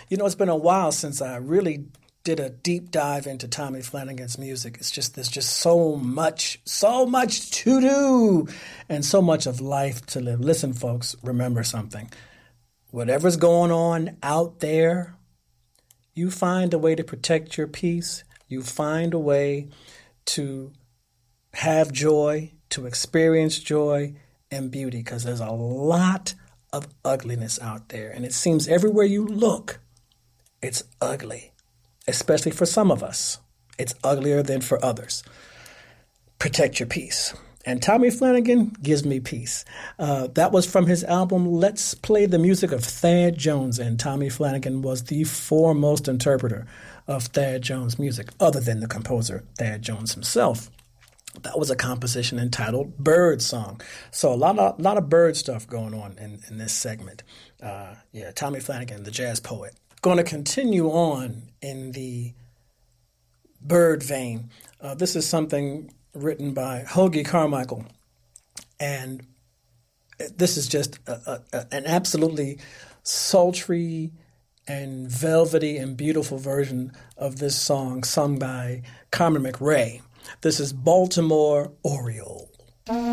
It's been a while since I really did a deep dive into Tommy Flanagan's music. There's just so much to do and so much of life to live. Listen, folks, remember something. Whatever's going on out there, you find a way to protect your peace. You find a way to have joy, to experience joy and beauty, because there's a lot of ugliness out there. And it seems everywhere you look, it's ugly, especially for some of us. It's uglier than for others. Protect your peace. And Tommy Flanagan gives me peace. That was from his album, Let's Play the Music of Thad Jones. And Tommy Flanagan was the foremost interpreter of Thad Jones' music, other than the composer Thad Jones himself. That was a composition entitled Bird Song. So a lot of bird stuff going on in this segment. Tommy Flanagan, the jazz poet. Going to continue on in the bird vein. This is something written by Hoagy Carmichael. And this is just an absolutely sultry and velvety and beautiful version of this song sung by Carmen McRae. This is Baltimore Oriole.